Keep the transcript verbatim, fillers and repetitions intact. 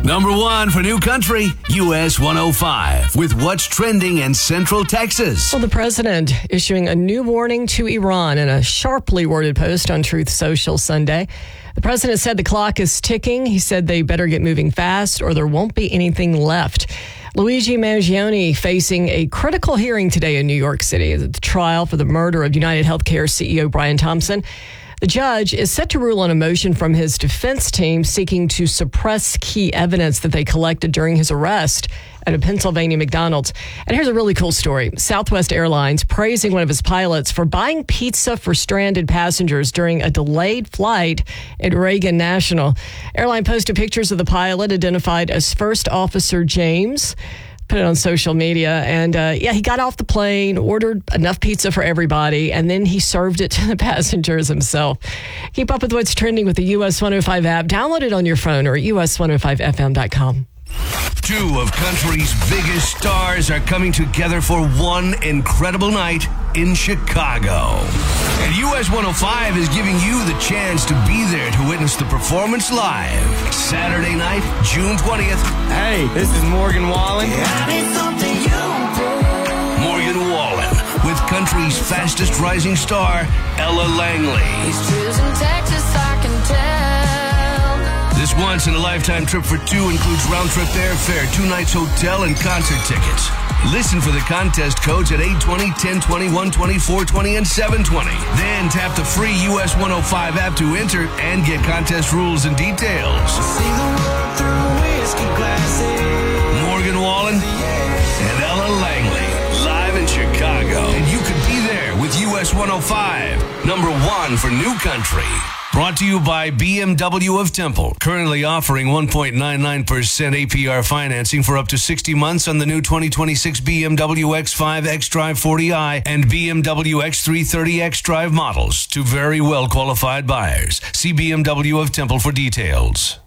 Number one for New Country, U S one oh five, with what's trending in Central Texas. Well, the president issuing a new warning to Iran in a sharply worded post on Truth Social Sunday. The president said the clock is ticking. He said they better get moving fast or there won't be anything left. Luigi Mangione facing a critical hearing today in New York City at the trial for the murder of United Healthcare C E O Brian Thompson. The judge is set to rule on a motion from his defense team seeking to suppress key evidence that they collected during his arrest at a Pennsylvania McDonald's. And here's a really cool story. Southwest Airlines praising one of his pilots for buying pizza for stranded passengers during a delayed flight at Reagan National. Airline posted pictures of the pilot identified as First Officer James. Put it on social media. And uh, yeah, he got off the plane, ordered enough pizza for everybody, and then he served it to the passengers himself. Keep up with what's trending with the U S one oh five app. Download it on your phone or U S one oh five F M dot com. Two of country's biggest stars are coming together for one incredible night in Chicago. And U S one oh five is giving you the chance to be there to witness the performance live. Saturday night, June twentieth. Hey, this is Morgan Wallen. Morgan Wallen with country's fastest rising star, Ella Langley. This once-in-a-lifetime trip for two includes round-trip airfare, two nights hotel, and concert tickets. Listen for the contest codes at eight twenty, ten twenty, one twenty, four twenty, and seven twenty. Then tap the free U S one oh five app to enter and get contest rules and details. Morgan Wallen and Ella Langley, live in Chicago. And you could be there with U S one oh five, number one for New Country. Brought to you by B M W of Temple, currently offering one point nine nine percent A P R financing for up to sixty months on the new twenty twenty-six B M W X five xDrive forty i and B M W X three thirty xDrive models to very well qualified buyers. See B M W of Temple for details.